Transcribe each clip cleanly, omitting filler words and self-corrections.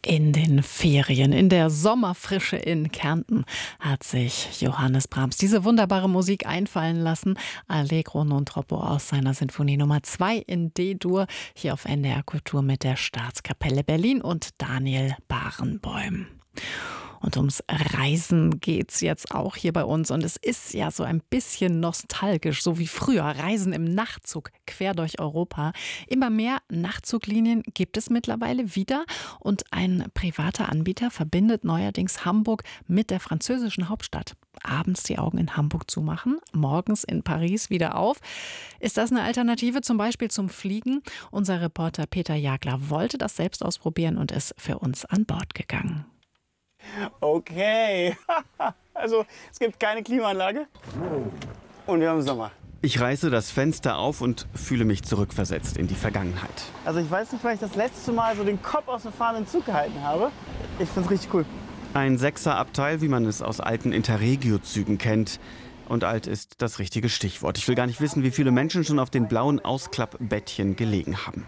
In den Ferien, in der Sommerfrische in Kärnten hat sich Johannes Brahms diese wunderbare Musik einfallen lassen. Allegro non troppo aus seiner Sinfonie Nummer 2 in D-Dur, hier auf NDR Kultur mit der Staatskapelle Berlin und Daniel Barenboim. Und ums Reisen geht's jetzt auch hier bei uns. Und es ist ja so ein bisschen nostalgisch, so wie früher. Reisen im Nachtzug quer durch Europa. Immer mehr Nachtzuglinien gibt es mittlerweile wieder. Und ein privater Anbieter verbindet neuerdings Hamburg mit der französischen Hauptstadt. Abends die Augen in Hamburg zumachen, morgens in Paris wieder auf. Ist das eine Alternative zum Beispiel zum Fliegen? Unser Reporter Peter Jagler wollte das selbst ausprobieren und ist für uns an Bord gegangen. Okay, also es gibt keine Klimaanlage und wir haben Sommer. Ich reiße das Fenster auf und fühle mich zurückversetzt in die Vergangenheit. Also ich weiß nicht, weil ich das letzte Mal so den Kopf aus dem fahrenden Zug gehalten habe. Ich finde es richtig cool. Ein Sechserabteil, wie man es aus alten Interregio-Zügen kennt. Und alt ist das richtige Stichwort. Ich will gar nicht wissen, wie viele Menschen schon auf den blauen Ausklappbettchen gelegen haben.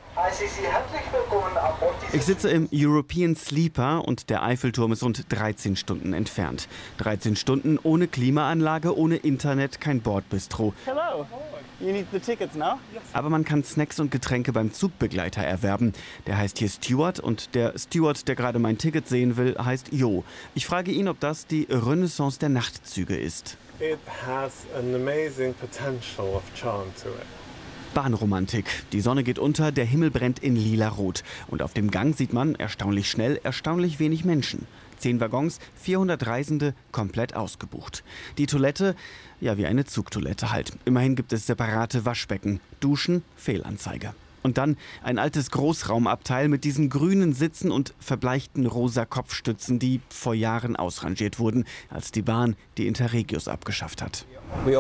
Ich sitze im European Sleeper und der Eiffelturm ist rund 13 Stunden entfernt. 13 Stunden ohne Klimaanlage, ohne Internet, kein Bordbistro. Hello. You need the tickets now? Aber man kann Snacks und Getränke beim Zugbegleiter erwerben. Der heißt hier Steward und der Steward, der gerade mein Ticket sehen will, heißt Jo. Ich frage ihn, ob das die Renaissance der Nachtzüge ist. It has an amazing potential of charm to it. Bahnromantik. Die Sonne geht unter, der Himmel brennt in lila-rot. Und auf dem Gang sieht man, erstaunlich schnell, erstaunlich wenig Menschen. 10 Waggons, 400 Reisende, komplett ausgebucht. Die Toilette, ja wie eine Zugtoilette halt. Immerhin gibt es separate Waschbecken. Duschen, Fehlanzeige. Und dann ein altes Großraumabteil mit diesen grünen Sitzen und verbleichten rosa Kopfstützen, die vor Jahren ausrangiert wurden, als die Bahn die Interregios abgeschafft hat. Wir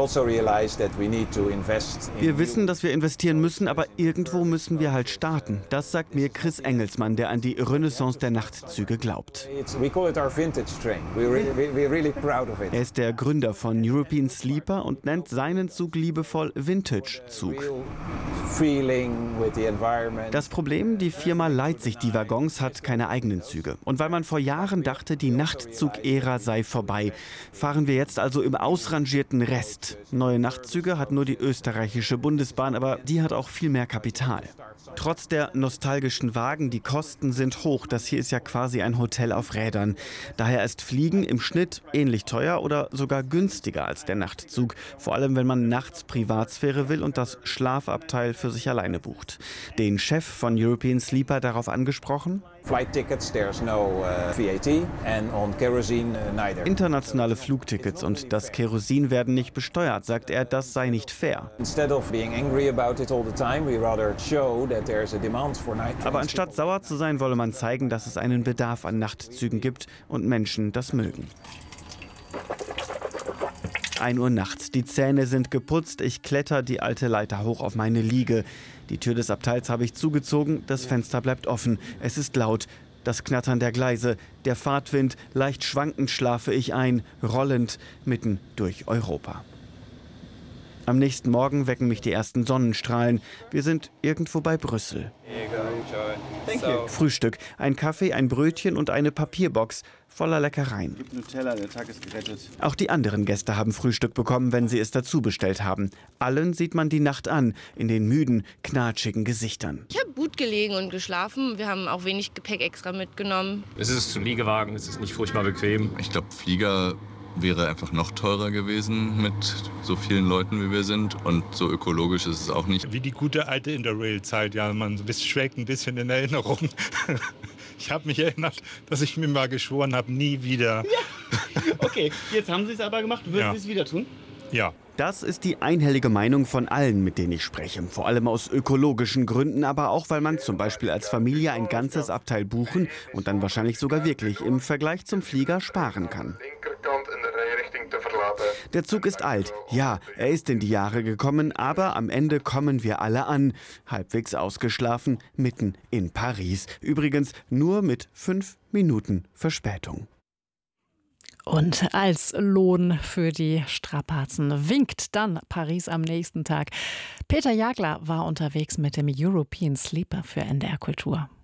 wissen, dass wir investieren müssen, aber irgendwo müssen wir halt starten. Das sagt mir Chris Engelsmann, der an die Renaissance der Nachtzüge glaubt. Er ist der Gründer von European Sleeper und nennt seinen Zug liebevoll Vintage-Zug. Das Problem, die Firma leiht sich die Waggons, hat keine eigenen Züge. Und weil man vor Jahren dachte, die Nachtzug-Ära sei vorbei, fahren wir jetzt also im ausrangierten Rest. Neue Nachtzüge hat nur die österreichische Bundesbahn, aber die hat auch viel mehr Kapital. Trotz der nostalgischen Wagen, die Kosten sind hoch. Das hier ist ja quasi ein Hotel auf Rädern. Daher ist Fliegen im Schnitt ähnlich teuer oder sogar günstiger als der Nachtzug. Vor allem, wenn man nachts Privatsphäre will und das Schlafabteil für sich alleine bucht. Den Chef von European Sleeper darauf angesprochen: Internationale Flugtickets und das Kerosin werden nicht besteuert, sagt er, das sei nicht fair. Aber anstatt sauer zu sein, wolle man zeigen, dass es einen Bedarf an Nachtzügen gibt und Menschen das mögen. 1 Uhr nachts, die Zähne sind geputzt, ich kletter die alte Leiter hoch auf meine Liege. Die Tür des Abteils habe ich zugezogen, das Fenster bleibt offen. Es ist laut, das Knattern der Gleise, der Fahrtwind, leicht schwankend schlafe ich ein, rollend mitten durch Europa. Am nächsten Morgen wecken mich die ersten Sonnenstrahlen. Wir sind irgendwo bei Brüssel. Frühstück, ein Kaffee, ein Brötchen und eine Papierbox voller Leckereien. Gibt Nutella, der Tag ist gerettet. Auch die anderen Gäste haben Frühstück bekommen, wenn sie es dazu bestellt haben. Allen sieht man die Nacht an, in den müden, knatschigen Gesichtern. Ich habe gut gelegen und geschlafen. Wir haben auch wenig Gepäck extra mitgenommen. Es ist ein Liegewagen, es ist nicht furchtbar bequem. Ich glaube, Flieger wäre einfach noch teurer gewesen mit so vielen Leuten, wie wir sind. Und so ökologisch ist es auch nicht. Wie die gute alte Interrail-Zeit, ja, man schwelgt ein bisschen in Erinnerung. Ich habe mich erinnert, dass ich mir mal geschworen habe, nie wieder. Ja. Okay, jetzt haben Sie es aber gemacht. Würden Sie es wieder tun? Ja. Das ist die einhellige Meinung von allen, mit denen ich spreche. Vor allem aus ökologischen Gründen, aber auch, weil man zum Beispiel als Familie ein ganzes Abteil buchen und dann wahrscheinlich sogar wirklich im Vergleich zum Flieger sparen kann. Der Zug ist alt. Ja, er ist in die Jahre gekommen, aber am Ende kommen wir alle an. Halbwegs ausgeschlafen, mitten in Paris. Übrigens nur mit 5 Minuten Verspätung. Und als Lohn für die Strapazen winkt dann Paris am nächsten Tag. Peter Jagler war unterwegs mit dem European Sleeper für NDR Kultur.